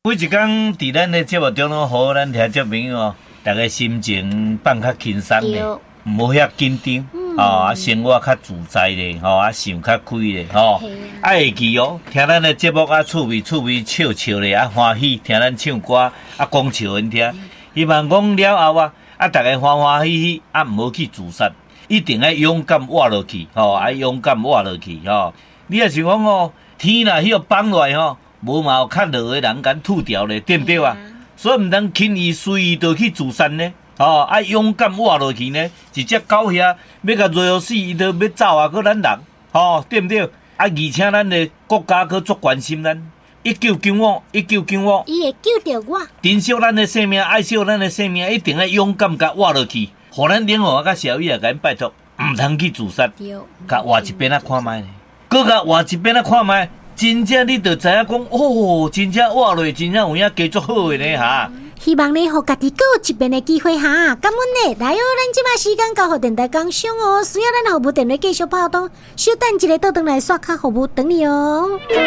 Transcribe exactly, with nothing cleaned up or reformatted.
每一天伫咱的节目中拢，互咱听众朋友哦，大家心情放较轻松咧，唔好遐紧张，哦啊，生活较自在咧，吼啊，想较开咧，吼，啊会记哦，听咱的节目啊，趣味趣味，笑笑咧，啊欢喜，听咱唱歌，啊讲笑因听，希望讲了后啊，啊大家欢欢喜喜，啊唔好去自杀，一定要勇敢活落去，吼，啊勇敢活落去，吼，你也是讲哦，天若迄个放落吼。无嘛有较落的人敢吐掉咧，对不对啊？所以毋通轻易随意就去自杀呢，哦，啊勇敢活落去呢，一只狗遐要甲瑞死，伊都要走啊，搁咱人，哦，对不对？啊，而且咱的国家搁足关心咱，一九九五，一九九五， 伊会救着我， 珍惜咱的生命，爱惜咱的生命，一定要勇敢甲活落去，互咱领导甲社会也甲咱拜托，毋通去自杀，甲活一边啊看卖，搁甲活一边啊看卖。真正你就知影讲哦，真正活落，真正有影加足好的呢哈。 希望你互家己各有一遍的机会哈。感恩呢，来哦，咱即马时间交互电台工商哦，需要咱服务电话继续跑动，稍等一个倒转来刷卡服务等你哦。